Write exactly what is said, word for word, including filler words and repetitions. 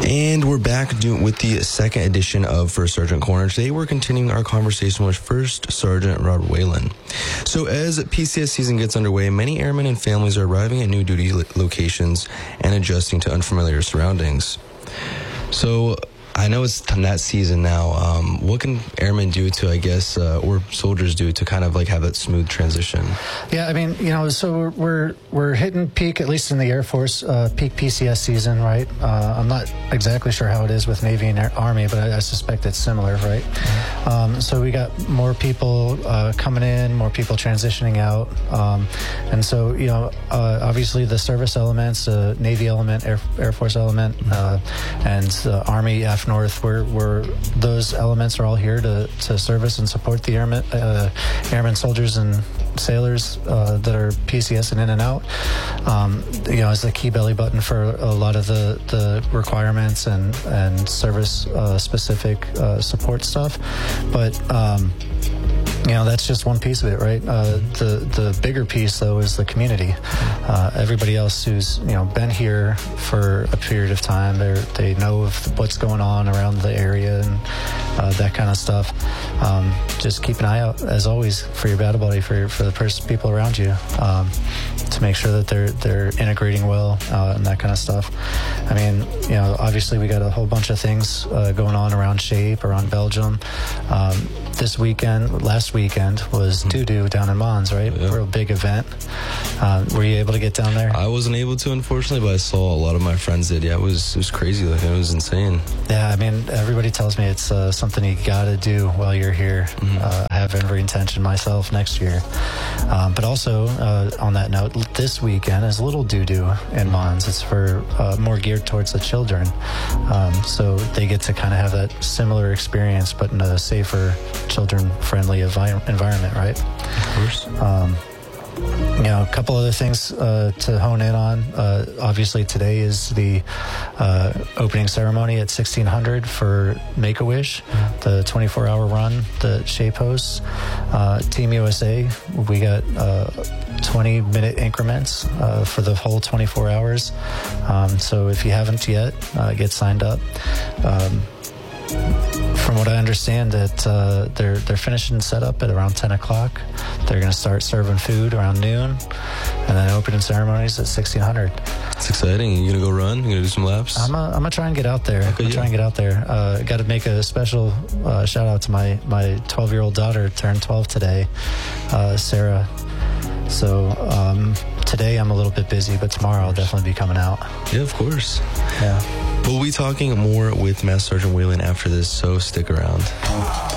And we're back do- with the second edition of First Sergeant Corner. Today we're continuing our conversation with First Sergeant Robert Whalen. So as P C S season gets underway, many airmen and families are arriving at new duty lo- locations and adjusting to unfamiliar surroundings. So I know it's that season now. Um, what can airmen do to, I guess, uh, or soldiers do to kind of like have that smooth transition? Yeah, I mean, you know, so we're we're, we're hitting peak, at least in the Air Force, uh, peak P C S season, right? Uh, I'm not exactly sure how it is with Navy and Air, Army, but I, I suspect it's similar, right? Mm-hmm. Um, so we got more people uh, coming in, more people transitioning out, um, and so you know, uh, obviously the service elements, uh, Navy element, Air, Air Force element, uh, and uh, Army F North, where where those elements are all here to, to service and support the airmen, uh, airmen, soldiers, and sailors uh, that are P C S and in and out. Um, you know, as the key belly button for a lot of the, the requirements and and service uh, specific uh, support stuff, but. Um, You know, that's just one piece of it, right? Uh, the the bigger piece, though, is the community. Uh, everybody else who's, you know, been here for a period of time, they they know of what's going on around the area and uh, that kind of stuff. Um, just keep an eye out, as always, for your battle buddy, for for the person, people around you, um, to make sure that they're they're integrating well uh, and that kind of stuff. I mean, you know, obviously we got a whole bunch of things uh, going on around SHAPE, around Belgium. Um, this weekend, last weekend, was Doo-Doo down in Mons, right? Yeah. Real big event. Uh, were you able to get down there? I wasn't able to, unfortunately, but I saw a lot of my friends did. Yeah, it was it was crazy. Like, it was insane. Yeah, I mean, everybody tells me it's uh, something you got to do while you're here. Mm-hmm. Uh, I have every intention myself next year. Um, but also, uh, on that note, this weekend is Little Doo-Doo in Mons. It's for uh, more geared towards the children. Um, so they get to kind of have that similar experience, but in a safer, children-friendly envi- environment, right? Of course. Um, you know, a couple other things uh, to hone in on. Uh, obviously, today is the uh, opening ceremony at sixteen hundred for Make-A-Wish, mm-hmm. the twenty-four hour run that SHAPE hosts. Uh, Team U S A, we got uh, twenty minute increments uh, for the whole twenty-four hours. Um, so if you haven't yet, uh, get signed up. Um, From what I understand, that uh, they're they're finishing setup at around ten o'clock. They're going to start serving food around noon, and then opening ceremonies at sixteen hundred. It's exciting. You gonna go run? You gonna do some laps? I'm a, I'm gonna try and get out there. Okay, I'm gonna yeah. try and get out there. Uh, Got to make a special uh, shout out to my my twelve year old daughter. Turned twelve today, uh, Sarah. So um, today I'm a little bit busy, but tomorrow I'll definitely be coming out. Yeah, of course. Yeah. We'll be talking more with Master Sergeant Whalen after this, so stick around.